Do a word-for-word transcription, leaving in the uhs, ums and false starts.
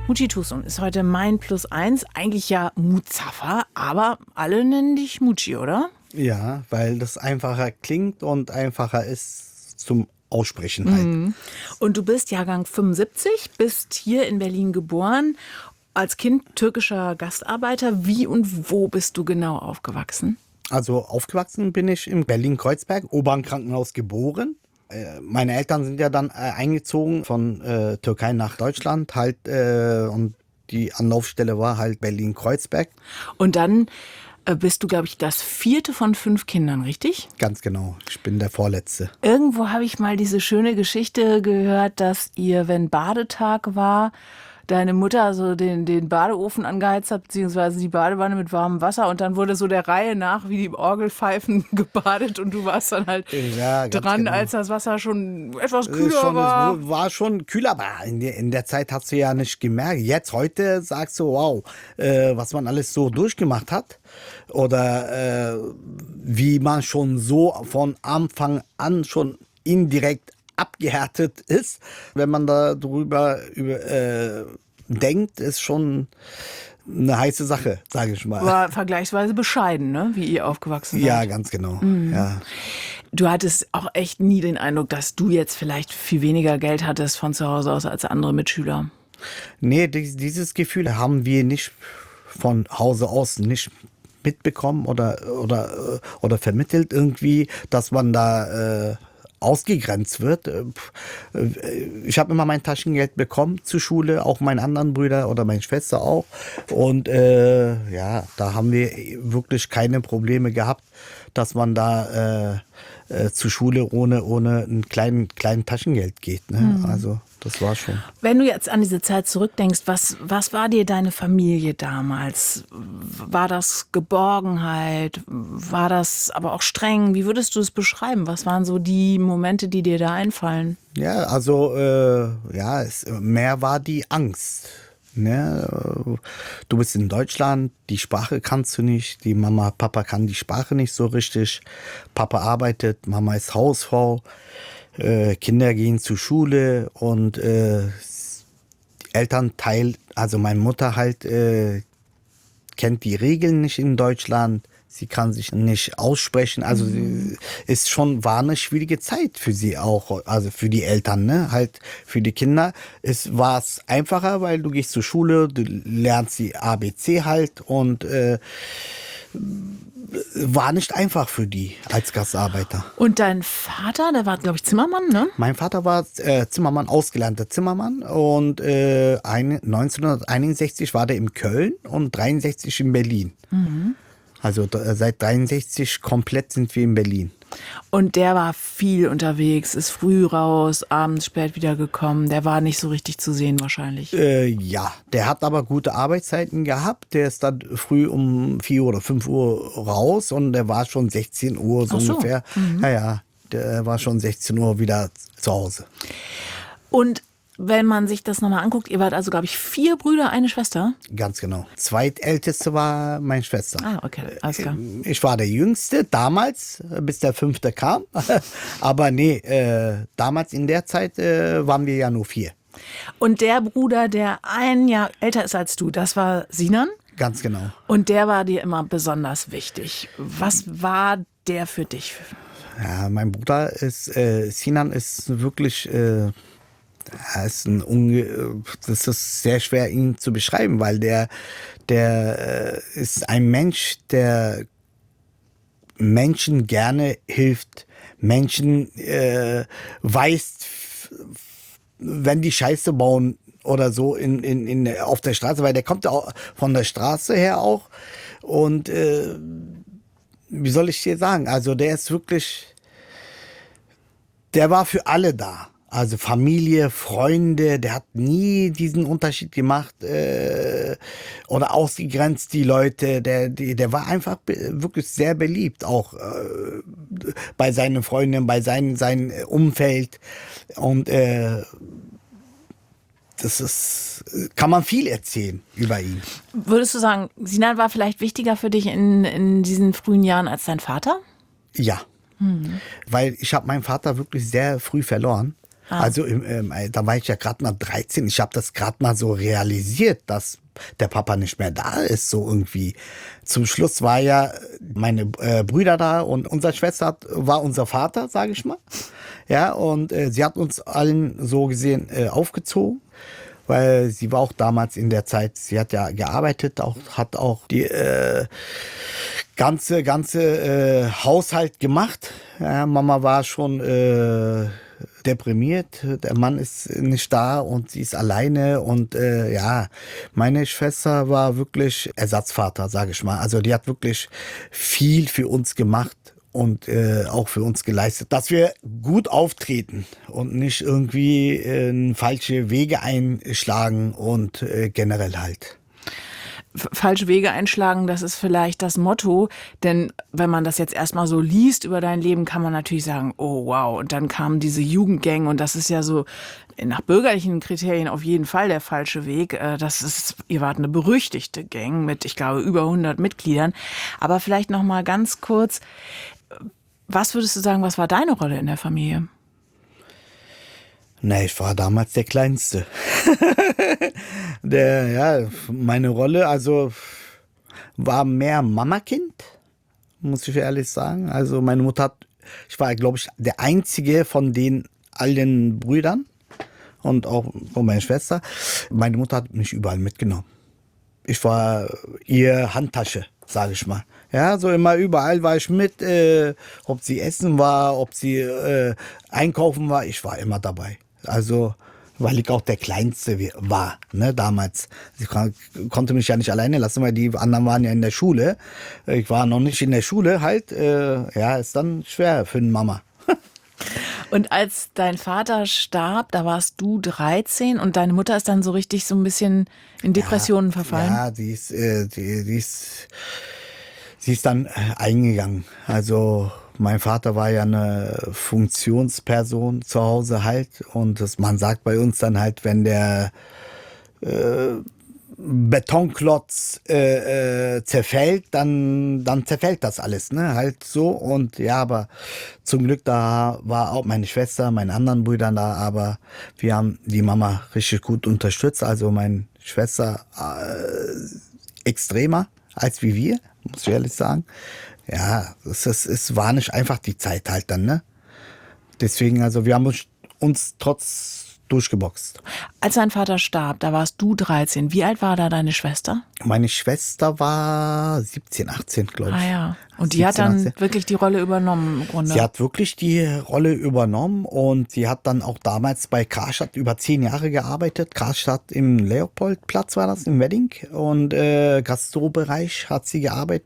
Mucci Tosun ist heute mein Plus eins, eigentlich ja Muzaffar, aber alle nennen dich Mucci, oder? Ja, weil das einfacher klingt und einfacher ist zum Aussprechen halt. Mhm. Und du bist Jahrgang fünfundsiebzig, bist hier in Berlin geboren, als Kind türkischer Gastarbeiter. Wie und wo bist du genau aufgewachsen? Also aufgewachsen bin ich in Berlin-Kreuzberg, Obernkrankenhaus geboren. Äh, Meine Eltern sind ja dann äh, eingezogen von äh, Türkei nach Deutschland halt äh, und die Anlaufstelle war halt Berlin-Kreuzberg. Und dann äh, bist du, glaube ich, das vierte von fünf Kindern, richtig? Ganz genau, ich bin der Vorletzte. Irgendwo habe ich mal diese schöne Geschichte gehört, dass ihr, wenn Badetag war, deine Mutter so den, den Badeofen angeheizt hat, beziehungsweise die Badewanne mit warmem Wasser und dann wurde so der Reihe nach wie die Orgelpfeifen gebadet und du warst dann halt Ja, ganz dran, genau. als das Wasser schon etwas Es kühler schon, war. Es war schon kühler, aber in der, in der Zeit hast du ja nicht gemerkt. Jetzt, heute sagst du, wow, äh, was man alles so durchgemacht hat. Oder äh, wie man schon so von Anfang an schon indirekt abgehärtet ist. Wenn man da drüber über, äh, denkt, ist schon eine heiße Sache, sage ich mal. War vergleichsweise bescheiden, ne? Wie ihr aufgewachsen seid. Ja, ganz genau. Ja. Du hattest auch echt nie den Eindruck, dass du jetzt vielleicht viel weniger Geld hattest von zu Hause aus als andere Mitschüler. Nee, dies- dieses Gefühl haben wir nicht von Hause aus nicht mitbekommen oder, oder, äh, oder vermittelt irgendwie, dass man da äh, ausgegrenzt wird. Äh, pf, äh, Ich habe immer mein Taschengeld bekommen zur Schule, auch meine anderen Brüder oder meine Schwester auch. Und äh, ja, da haben wir wirklich keine Probleme gehabt, dass man da äh, äh, zur Schule ohne, ohne ein kleinen, kleinen Taschengeld geht. Ne? Also das war schon. Wenn du jetzt an diese Zeit zurückdenkst, was, was war dir deine Familie damals? War das Geborgenheit? War das aber auch streng? Wie würdest du es beschreiben? Was waren so die Momente, die dir da einfallen? Ja, also äh, ja, es, mehr war die Angst. Ne? Du bist in Deutschland, die Sprache kannst du nicht, die Mama, Papa kann die Sprache nicht so richtig. Papa arbeitet, Mama ist Hausfrau, äh, Kinder gehen zur Schule und äh, Elternteil, also meine Mutter halt, äh, kennt die Regeln nicht in Deutschland. Sie kann sich nicht aussprechen. Also sie ist schon, war eine schwierige Zeit für sie auch, also für die Eltern, ne? Halt für die Kinder. Es war es einfacher, weil du gehst zur Schule, du lernst die A B C halt und äh, war nicht einfach für die als Gastarbeiter. Und dein Vater, der war, glaube ich, Zimmermann, ne? Mein Vater war äh, Zimmermann, ausgelernter Zimmermann und äh, ein, neunzehnhunderteinundsechzig war der in Köln und dreiundsechzig in Berlin. Also da- seit dreiundsechzig komplett sind wir in Berlin. Und der war viel unterwegs, ist früh raus, abends spät wieder gekommen. Der war nicht so richtig zu sehen wahrscheinlich. Äh, ja, der hat aber gute Arbeitszeiten gehabt. Der ist dann früh um vier oder fünf Uhr raus und der war schon sechzehn Uhr so, Ach so. ungefähr. Ja, ja, der war schon sechzehn Uhr wieder zu Hause. Und wenn man sich das nochmal anguckt, ihr wart also, glaube ich, vier Brüder, eine Schwester. Ganz genau. Zweitälteste war meine Schwester. Ah, okay, alles klar. Ich war der Jüngste damals, bis der Fünfte kam. Aber nee, äh, damals in der Zeit äh, waren wir ja nur vier. Und der Bruder, der ein Jahr älter ist als du, das war Sinan. Ganz genau. Und der war dir immer besonders wichtig. Was war der für dich? Ja, mein Bruder ist, äh, Sinan ist wirklich, äh, er ist ein unge das ist sehr schwer, ihn zu beschreiben, weil der, der äh, ist ein Mensch, der Menschen gerne hilft, Menschen äh, weiß, f- wenn die Scheiße bauen oder so in, in, in, auf der Straße, weil der kommt ja auch von der Straße her auch und äh, wie soll ich dir sagen, also der ist wirklich, der war für alle da. Also Familie, Freunde, der hat nie diesen Unterschied gemacht äh, oder ausgegrenzt die Leute. Der, die, der war einfach be wirklich sehr beliebt, auch äh, bei seinen Freunden, bei seinem sein Umfeld. Und äh, das ist, kann man viel erzählen über ihn. Würdest du sagen, Sinan war vielleicht wichtiger für dich in, in diesen frühen Jahren als dein Vater? Ja, hm. weil ich habe meinen Vater wirklich sehr früh verloren. Ah. Also im, ähm, da war ich ja gerade mal dreizehn. Ich habe das gerade mal so realisiert, dass der Papa nicht mehr da ist, so irgendwie. Zum Schluss war ja meine äh, Brüder da und unsere Schwester hat, war unser Vater, sage ich mal. Ja, und äh, sie hat uns allen so gesehen äh, aufgezogen, weil sie war auch damals in der Zeit, sie hat ja gearbeitet, auch, hat auch die äh, ganze, ganze äh, Haushalt gemacht. Ja, Mama war schon äh, deprimiert, der Mann ist nicht da und sie ist alleine und äh, ja, meine Schwester war wirklich Ersatzvater, sage ich mal. Also die hat wirklich viel für uns gemacht und äh, auch für uns geleistet, dass wir gut auftreten und nicht irgendwie äh, falsche Wege einschlagen und äh, generell halt. Falsche Wege einschlagen, das ist vielleicht das Motto, denn wenn man das jetzt erstmal so liest über dein Leben, kann man natürlich sagen, oh wow, und dann kam diese Jugendgang und das ist ja so nach bürgerlichen Kriterien auf jeden Fall der falsche Weg. Das ist, ihr wart eine berüchtigte Gang mit, ich glaube, über hundert Mitgliedern, aber vielleicht noch mal ganz kurz, was würdest du sagen, was war deine Rolle in der Familie? Na, ich war damals der Kleinste. der, ja, meine Rolle, also war mehr Mamakind, muss ich ehrlich sagen. Also meine Mutter hat, ich war, glaube ich, der Einzige von den allen Brüdern und auch von meiner Schwester. Meine Mutter hat mich überall mitgenommen. Ich war ihr Handtasche, sage ich mal. Ja, so immer überall war ich mit, äh, ob sie essen war, ob sie äh, einkaufen war, ich war immer dabei. Also, weil ich auch der Kleinste war, ne, damals. Ich kon konnte mich ja nicht alleine lassen, weil die anderen waren ja in der Schule. Ich war noch nicht in der Schule halt. Äh, ja, ist dann schwer für eine Mama. Und als dein Vater starb, da warst du dreizehn und deine Mutter ist dann so richtig so ein bisschen in Depressionen ja, verfallen? Ja, die ist, äh, die, die ist, sie ist dann eingegangen. Also mein Vater war ja eine Funktionsperson zu Hause halt und das, man sagt bei uns dann halt, wenn der äh, Betonklotz äh, äh, zerfällt, dann, dann zerfällt das alles, ne, halt so. Und ja, aber zum Glück, da war auch meine Schwester, meine anderen Brüder da, aber wir haben die Mama richtig gut unterstützt. Also meine Schwester äh, extremer als wie wir, muss ich ehrlich sagen. Ja, es, es, es war nicht einfach die Zeit halt dann, ne. Deswegen, also wir haben uns, uns trotz durchgeboxt. Als dein Vater starb, da warst du dreizehn. Wie alt war da deine Schwester? Meine Schwester war siebzehn, achtzehn, glaube ich. Ah ja. Und die hat dann wirklich die Rolle übernommen im Grunde. Sie hat wirklich die Rolle übernommen und sie hat dann auch damals bei Karstadt über zehn Jahre gearbeitet. Karstadt im Leopoldplatz war das, im Wedding. Und äh, Gastrobereich hat sie gearbeitet.